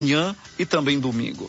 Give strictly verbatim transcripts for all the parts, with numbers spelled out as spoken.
Amanhã e também domingo.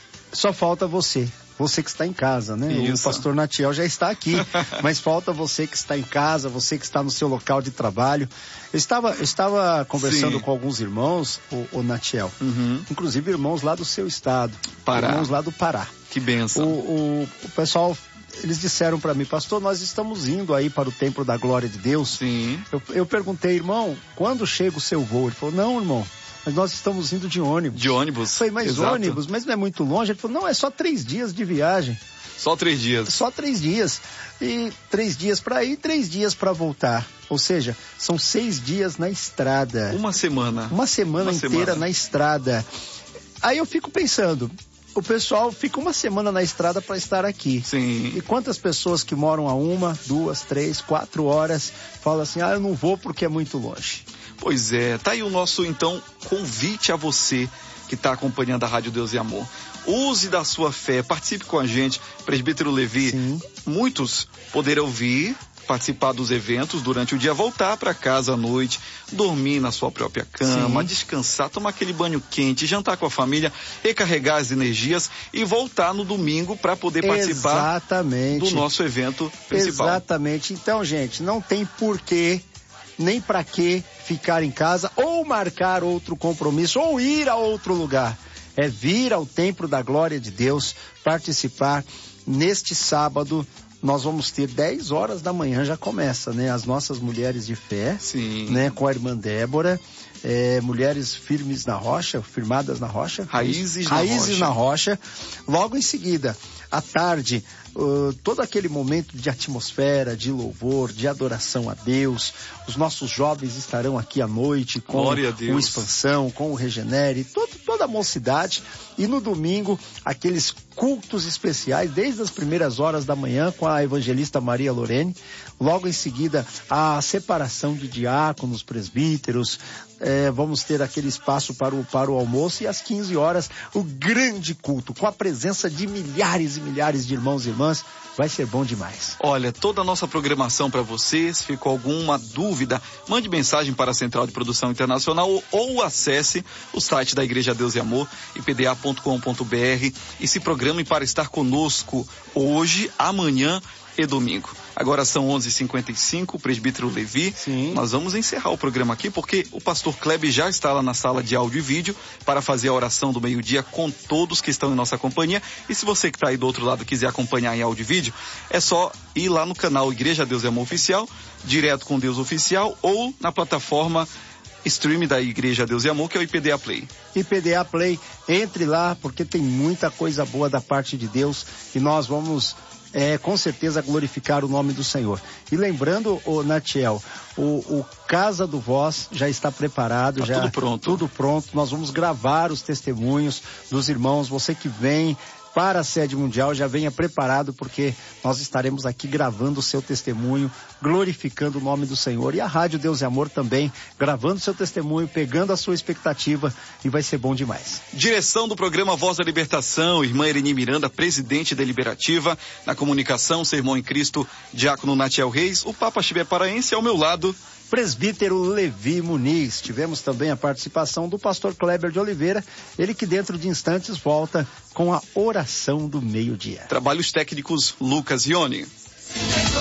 Só falta você. Você que está em casa, né? Isso. O pastor Natiel já está aqui, mas falta você que está em casa, você que está no seu local de trabalho. Eu estava, eu estava conversando Sim. com alguns irmãos, o, o Natiel, Uhum. inclusive irmãos lá do seu estado, Pará. irmãos lá do Pará. Que bênção. O, o, o pessoal, eles disseram para mim, pastor, nós estamos indo aí para o Templo da Glória de Deus. Sim. Eu, eu perguntei, irmão, quando chega o seu voo? Ele falou, não, irmão, mas nós estamos indo de ônibus. De ônibus? Eu falei, mas Exato. ônibus, mas não é muito longe? Ele falou, não, é só três dias de viagem. Só três dias. Só três dias. E três dias para ir, três dias para voltar. Ou seja, são seis dias na estrada. Uma semana. Uma semana Uma inteira semana. na estrada. Aí eu fico pensando, o pessoal fica uma semana na estrada para estar aqui. Sim. E quantas pessoas que moram a uma, duas, três, quatro horas falam assim, ah, eu não vou porque é muito longe. Pois é, tá aí o nosso, então, convite a você que está acompanhando a Rádio Deus e Amor. Use da sua fé, participe com a gente, Presbítero Levi. Sim. Muitos poderão vir, participar dos eventos durante o dia, voltar para casa à noite, dormir na sua própria cama, Sim. descansar, tomar aquele banho quente, jantar com a família, recarregar as energias e voltar no domingo para poder participar Exatamente. do nosso evento principal. Exatamente. Então, gente, não tem porquê nem para que ficar em casa ou marcar outro compromisso ou ir a outro lugar. É vir ao Templo da Glória de Deus, participar. Neste sábado nós vamos ter dez horas da manhã, já começa, né? As nossas mulheres de fé, Sim. né? Com a irmã Débora, é, mulheres firmes na rocha, firmadas na rocha. Raízes na Raízes rocha. na rocha. Logo em seguida, à tarde, uh, todo aquele momento de atmosfera, de louvor, de adoração a Deus. Os nossos jovens estarão aqui à noite com Glória a Deus. o Expansão, com o Regenere, todo, toda a mocidade. E no domingo, aqueles cultos especiais, desde as primeiras horas da manhã, com a evangelista Maria Lorene. Logo em seguida, a separação de diáconos, presbíteros. É, vamos ter aquele espaço para o, para o almoço. E às quinze horas, o grande culto, com a presença de milhares e milhares de irmãos e irmãs. Vai ser bom demais. Olha, toda a nossa programação para vocês. Se ficou alguma dúvida, mande mensagem para a Central de Produção Internacional ou, ou acesse o site da Igreja Deus e Amor, i p d a ponto com ponto b r, e se programe para estar conosco hoje, amanhã e domingo. Agora são onze e cinquenta e cinco, presbítero Levi. Sim. Nós vamos encerrar o programa aqui porque o pastor Kleber já está lá na sala de áudio e vídeo para fazer a oração do meio-dia com todos que estão em nossa companhia. E se você que está aí do outro lado quiser acompanhar em áudio e vídeo, é só ir lá no canal Igreja Deus e Amor Oficial, direto com Deus Oficial, ou na plataforma stream da Igreja Deus e Amor, que é o I P D A Play. I P D A Play, entre lá porque tem muita coisa boa da parte de Deus e nós vamos É, com certeza glorificar o nome do Senhor. E lembrando, o Natiel, o, o Casa do Voz já está preparado, tá já tudo pronto. tudo pronto. Nós vamos gravar os testemunhos dos irmãos. Você que vem para a sede mundial, já venha preparado, porque nós estaremos aqui gravando o seu testemunho, glorificando o nome do Senhor. E a Rádio Deus e Amor também, gravando seu testemunho, pegando a sua expectativa, e vai ser bom demais. Direção do programa Voz da Libertação, irmã Ereni Miranda, presidente deliberativa. Na comunicação, seu irmão em Cristo, diácono Natiel Reis. O Papa Chibé Paraense ao meu lado, presbítero Levi Muniz. Tivemos também a participação do pastor Kleber de Oliveira, ele que dentro de instantes volta com a oração do meio-dia. Trabalhos técnicos Lucas Rioni.